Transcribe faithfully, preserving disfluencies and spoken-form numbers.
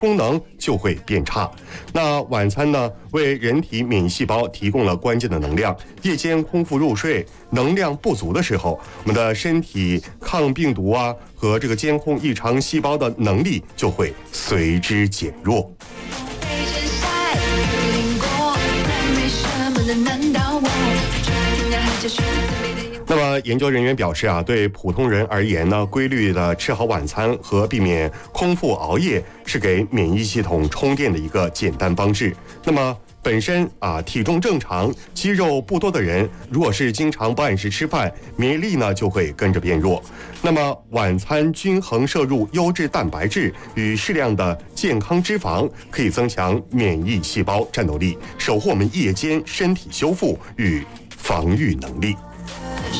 功能就会变差。那晚餐呢，为人体免疫细胞提供了关键的能量。夜间空腹入睡，能量不足的时候，我们的身体抗病毒啊和这个监控异常细胞的能力就会随之减弱。那么研究人员表示啊，对普通人而言呢，规律的吃好晚餐和避免空腹熬夜是给免疫系统充电的一个简单方式。那么本身啊体重正常、肌肉不多的人，如果是经常不按时吃饭，免疫力呢就会跟着变弱。那么晚餐均衡摄入优质蛋白质与适量的健康脂肪，可以增强免疫细胞战斗力，守护我们夜间身体修复与防御能力。